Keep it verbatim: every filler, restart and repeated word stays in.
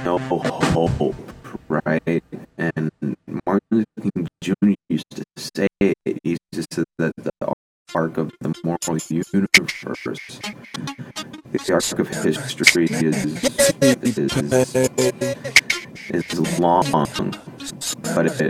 no hope, right? And Martin Luther King Junior used to say it. He used to say that the arc of the moral universe, the arc of history is is, is long, but it,